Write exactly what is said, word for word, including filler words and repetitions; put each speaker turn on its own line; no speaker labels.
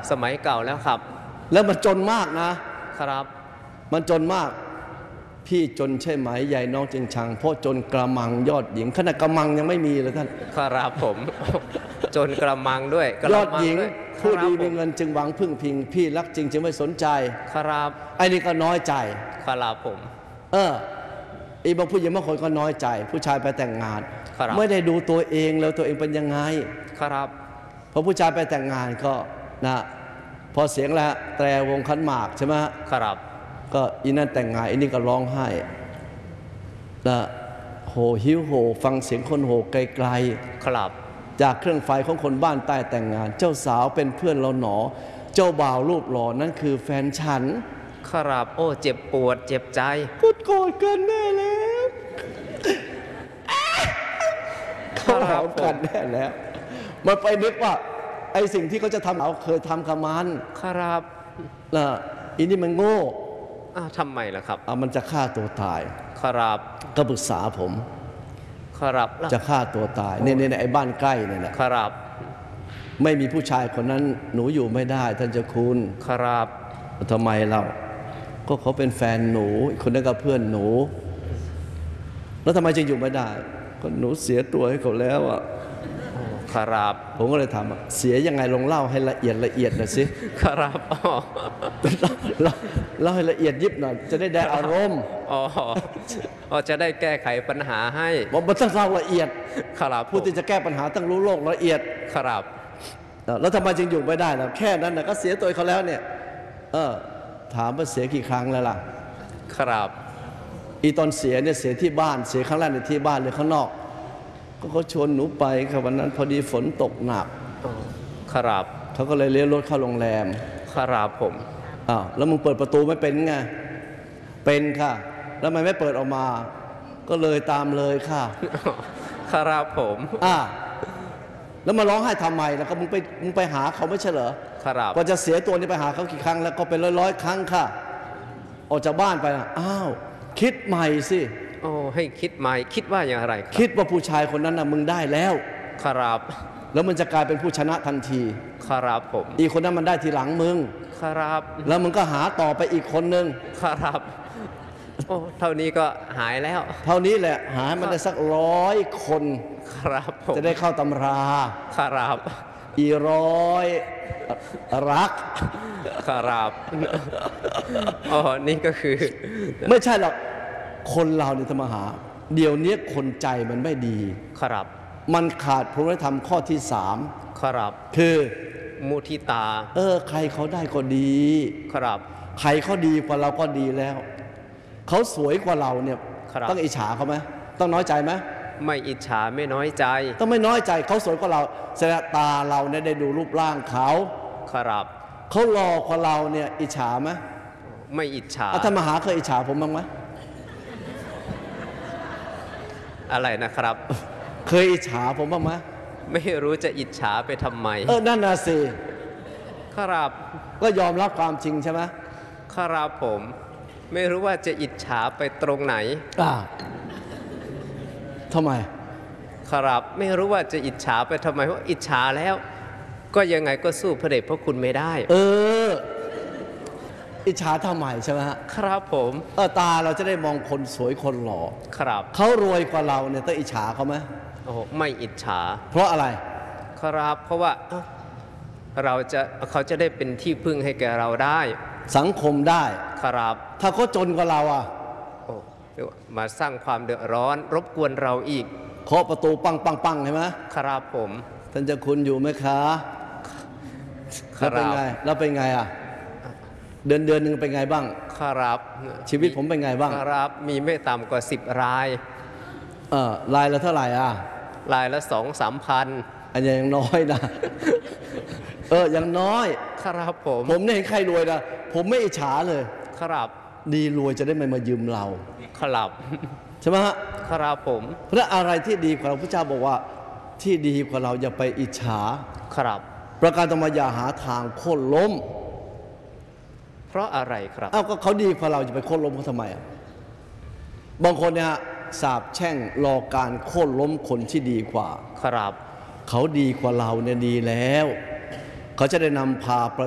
สมัยเก่าแล้วครับ
แล้วมันจนมากนะครับมันจนมากพี่จนใช่ไหมยายน้องจึงชังเพราะจนกระมังยอดหญิงขนาดกระมังยังไม่มีเลยท่าน
ครับผมจนกระมังด้วย
ยอดหญิงผู้ดีมีเงินจึงหวังพึ่งพิงพี่รักจริงจึงไม่สนใจ
ครับ
ไอ้นี่ก็น้อยใจ
ครับผม
เอออีบางผู้หญิงบางคนก็น้อยใจผู้ชายไปแต่งงานไม่ได้ดูตัวเองแล้วตัวเองเป็นยังไง
ครับ
พอผู้ชายไปแต่งงานก็นะพอเสียงแล้วแตรวงขันหมากใช่ไหม
ครับ
ก็อีนั่นแต่งงานอีนี่ก็ร้องไห้นะโหหิวโหฟังเสียงคนโหไกล
ๆครับ
จากเครื่องไฟของคนบ้านใต้แต่งงานเจ้าสาวเป็นเพื่อนเราหนอเจ้าบ่าวรูปหล่อนั่นคือแฟนฉัน
ครับโอ้เจ็บปวดเจ็บใจ
กดโกรธกันแน่แล้วเขาหากันแน่แล้วมันไปนึกว่าไอ้สิ่งที่เขาจะทำเราเคยทำกับมัน
ครับ
นะอีนี่มันโง่
อ้าวทำไมล่ะครับ
อ่ะมันจะฆ่าตัวตาย
ครับ
ก็ปรึกษาผม
ครับ
จะฆ่าตัวตายเนี่ยในไอ้บ้านใกล้เนี่ยแหละ
ครับ
ไม่มีผู้ชายคนนั้นหนูอยู่ไม่ได้ท่านเจ้าคุณ
ครับ
ทำไมเราก็เขาเป็นแฟนหนูคนนั้นก็เพื่อนหนูแล้วทำไมจึงอยู่ไม่ได้ก็หนูเสียตัวให้เขาแล้วอ่ะ
ครับ
ผมก็เลยถามเสียยังไงลองเล่าให้ละเอียดละเอียดหน่อยสิ
ครับ
เล่าให้ละเอียดยิบหน่อยจะได้ได้อารมณ์
อ๋อจะได้แก้ไขปัญหาให้
บอกมันต้องเล่าละเอียด
ครับ
ผู้ที่จะแก้ปัญหาต้องรู้โลกละเอียด
ครับ
แล้วทำไมจึงอยู่ไม่ได้ล่ะแค่นั้นนะก็เสียตัวเขาแล้วเนี่ยเออถามว่าเสียกี่ครั้งแล้วล่ะ
ครับ
อีตอนเสียเนี่ยเสียที่บ้านเสียครั้งแรกในที่บ้านหรือข้างนอกก็เขาชวนหนูไปครับวันนั้นพอดีฝนตกหนัก
ครับ
เขาก็เลยเลี้ยวรถเข้าโรงแรม
ครับผม
อ้าวแล้วมึงเปิดประตูไม่เป็นไงเป็นค่ะแล้วมันไม่เปิดออกมาก็เลยตามเลยค่ะ
ครับผม
อ่าแล้วมาร้องไห้ทำไมแล้วก็มึงไปมึงไปหาเขาไม่ใช่เหรอ
ครับ
ก็จะเสียตัวนี้ไปหาเขากี่ครั้งแล้วก็เป็นร้อยๆครั้งค่ะออกจากบ้านไปนะอ้าวคิดใหม่สิ
โอ้ให้คิดใหม่คิดว่าอย่างไร
คิดว่าผู้ชายคนนั้นน่ะมึงได้แล้ว
ครับ
แล้วมันจะกลายเป็นผู้ชนะทันที
ครับผม
อีกคนนั้นมันได้ทีหลังมึง
ครับ
แล้วมึงก็หาต่อไปอีกคนนึง
ครับโอ้เท่านี้ก็หายแล้ว
เท่านี้แหละหามันได้สักร้อยคน
ครับผม
จะได้เข้าตำรา
ครับ
อีร้อยรัก
ครับอ๋อนี่ก็คือ
ไม่ใช่หรอกคนเราเนี่ยธรรมหาเดี๋ยวนี้คนใจมันไม่ดี
ครับ
มันขาดพรหมธรรมข้อที่สาม
ครับ
คือ
มุทิตา
เออใครเขาได้ก็ดี
ครับ
ใครเขาดีกว่าเราก็ดีแล้วเขาสวยกว่าเราเนี่ยต้องอิจฉาเขาไหมต้องน้อยใจไหม
ไม่อิจฉาไม่น้อยใจ
ต้องไม่น้อยใจเขาสวยกว่าเราแสดงตาเราเนี่ยได้ดูรูปร่างเขา
ครับ
เขาหล่อกว่าเราเนี่ยอิจฉาไหม
ไม่อิจฉา
ท่านมหาเคยอิจฉาผมบ้างไหม
อะไรนะครับ
เคยอิจฉาผมบ้างไหม
ไม่รู้จะอิจฉาไปทำไม
เออนั่นน่ะสิ
ครับ
ก็ยอมรับความจริงใช่ไหม
ครับผมไม่รู้ว่าจะอิจฉาไปตรงไหน
อ่าทำไม
ครับไม่รู้ว่าจะอิจฉาไปทำไมเพราะอิจฉาแล้วก็ยังไงก็สู้พระเดชพระคุณไม่ได้
เอออิจฉาทำไมใช่ไหมฮะ
ครับผม
เออตาเราจะได้มองคนสวยคนหล่อ
ครับ
เขารวยกว่าเราเนี่ยต้องอิจฉาเขาไหม
โอ้ไม่อิจฉา
เพราะอะไร
ครับเพราะว่าเราจะเขาจะได้เป็นที่พึ่งให้แก่เราได้
สังคมได้
ครับ
ถ้าเขาจนกว่าเราอ่ะ
โอ้มาสร้างความเดือดร้อนรบกวนเราอีก
เคาะประตูปังปังปังใช่ไหม
ครับผม
ท่านเจ้าคุณอยู่ไหมคะแล้วเป็นไงแล้วเป็นไงอ่ะเดือนเดือนหนึ่งเป็นไงบ้าง
ครับ
ชีวิตผมเป็นไงบ้าง
ครับมีไม่ต่ำกว่าสิบราย
เออรายละเท่าไหร่อ่ะ
รายละสองสามพัน
อันยังน้อยนะเออยังน้อย
ครับผม
ผมเนี่ยเห็นใครรวยนะผมไม่อิจฉาเลย
ครับ
ดีรวยจะได้ไม่มายืมเรา
ครับ
ใช่ไหมฮะ
ครับผม
เพราะอะไรที่ดีกว่าเราพระเจ้าบอกว่าที่ดีกว่าเราอย่าไปอิจฉา
ครับ
ประการต่อมาอย่าหาทางโค่นล้ม
เพราะอะไรครับ
อ้าวก็เขาดีกว่าเราจะไปโค่นล้มเขาทำไมอ่ะบางคนเนี่ยสาบแช่งรอการโค่นล้มคนที่ดีกว่า
ครับ
เขาดีกว่าเราเนี่ยดีแล้วเขาจะได้นำพาประ